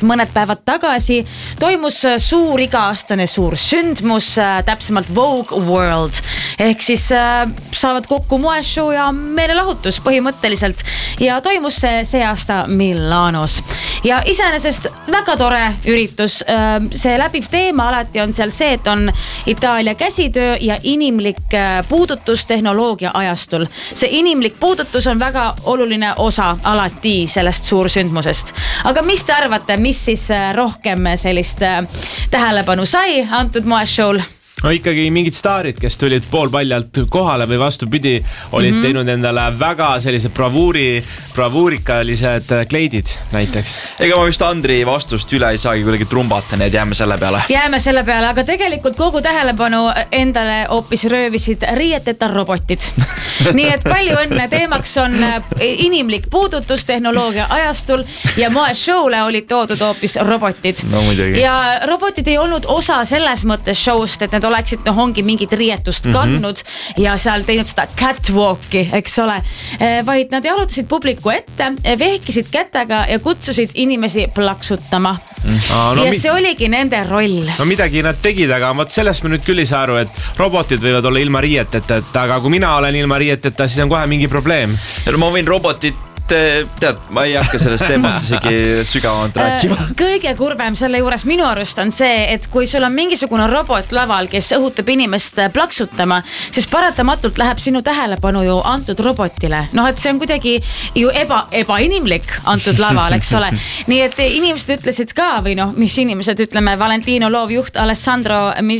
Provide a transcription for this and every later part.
mõned päevad tagasi toimus suur iga-aastane suur sündmus, täpsemalt Vogue World. Ehk siis saavad kokku moeshow ja meelelahutus põhimõtteliselt ja toimus see aasta Milanos. Ja iseenesest väga tore üritus. See läbiv teema alati on seal see, et on Itaalia käsitöö ja inimlik puudutus tehnoloogia ajastul. See inimlik puudutus on väga oluline osa alati sellest suursündmusest. Aga mis te arvate, mis siis rohkem sellist tähelepanu sai antud moeshow'l? No ikkagi mingid staarid, kes tulid poolpaljalt kohale või vastupidi, olid teinud endale väga sellised bravuurikalised kleidid näiteks. Ega ma vist Andri vastust üle ei saagi kuidagi trumbata, nii et jääme selle peale. Jääme selle peale, aga tegelikult kogu tähelepanu endale hoopis röövisid riieteta robotid. Nii et palju õnne, teemaks on inimlik puudutus tehnoloogia ajastul ja moeshow'le olid toodud hoopis robotid. No muidugi. Ja robotid ei olnud osa selles mõttes show'st, et need oleksid ongi mingit riietust kandnud ja seal teinud seda catwalki, eks ole. Vaid nad jalutasid publiku ette, vehkisid kätega ja kutsusid inimesi plaksutama. Ja see oligi nende roll. No midagi nad tegid, aga sellest ma nüüd küll ei saa aru, et robotid võivad olla ilma riieteta, aga kui mina olen ilma riieteta, siis on kohe mingi probleem. Ja ma võin robotit tead, ma ei hakka sellest teemast isegi sügavamalt rääkima. Kõige kurvem selle juures minu arust on see, et kui sul on mingisugune robot laval, kes õhutab inimest plaksutama, siis paratamatult läheb sinu tähelepanu ju antud robotile. Noh, et see on kuidagi ju ebainimlik antud laval, eks ole. Nii et inimesed ütlesid ka, või noh, mis inimesed, ütleme, Valentino loovjuht Alessandro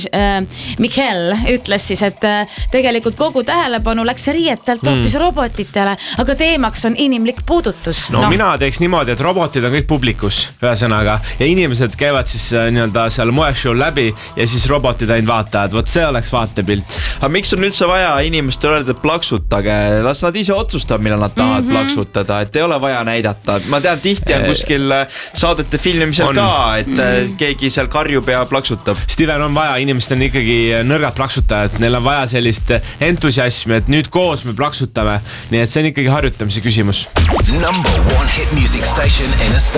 Michel ütles siis, et tegelikult kogu tähelepanu läks riietelt hoopis robotitele, aga teemaks on inimlik puudutus. No mina teeks niimoodi, et robotid on kõik publikus ühesõnaga ja inimesed käivad siis nii-öelda seal moeshow'l läbi ja siis robotid ainult vaatavad. Vot see oleks vaatepilt. Aga miks on üldse vaja inimestel öelda, et plaksutage? Las nad ise otsustab, millal nad tahavad plaksutada, et ei ole vaja näidata. Ma tean, tihti on kuskil saadete filmimisel ka, et keegi seal karjub ja plaksutab. Steven, on vaja, inimesed on ikkagi nõrgad plaksutajad. Neil on vaja sellist entusiasmi, et nüüd koos me plaksutame. Nii et see on ikkagi harjutamise küsimus. Number one hit music station in a state.